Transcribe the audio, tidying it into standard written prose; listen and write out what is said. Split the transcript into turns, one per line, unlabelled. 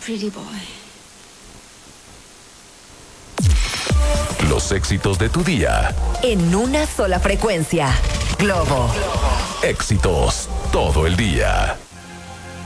pretty boy.
Los éxitos de tu día.
En una sola frecuencia. Globo.
Éxitos todo el día.